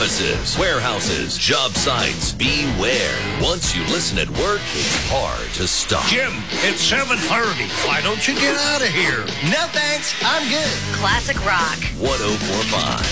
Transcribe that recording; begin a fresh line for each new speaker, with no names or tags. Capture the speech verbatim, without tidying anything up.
Offices, warehouses, job sites, beware. Once you listen at work, it's hard to stop.
Jim, it's seven thirty. Why don't you get out of here?
No thanks, I'm good.
Classic Rock.
one oh four point five